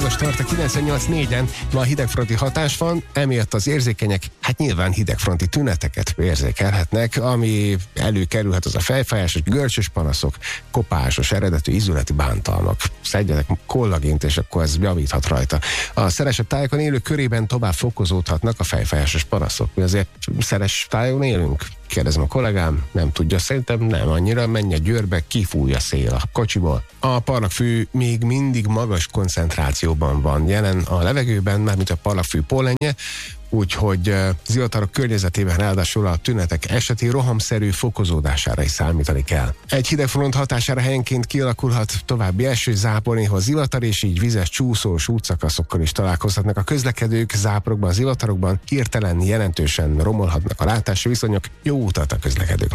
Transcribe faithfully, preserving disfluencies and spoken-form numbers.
magas tart a kilencvennyolc négyen, ma hidegfronti hatás van, emiatt az érzékenyek hát nyilván hidegfronti tüneteket érzékelhetnek, ami előkerülhet az a fejfájás, görcsös panaszok, kopásos, eredetű ízületi bántalmak. Szedjetek kollagént, és akkor ez javíthat rajta. A szeresebb tájakon élők körében tovább fokozódhatnak a fejfájásos panaszok. Mi azért szeres tájon élünk? Kérdezem a kollégám, nem tudja, szerintem nem annyira, menj a Győrbe, kifúj a szél a kocsiból. A parlagfű még mindig magas koncentrációban van jelen a levegőben, mármint a parlagfű pollenje, úgyhogy zivatarok környezetében ráadásul a tünetek eseti rohamszerű fokozódására is számítani kell. Egy hidegfront hatására helyenként kialakulhat további eső, zápor, néha zivatar, és így vizes, csúszós útszakaszokkal is találkozhatnak a közlekedők, záporokban, zivatarokban, hirtelen jelentősen romolhatnak a látási viszonyok. Jó utat a közlekedőknek!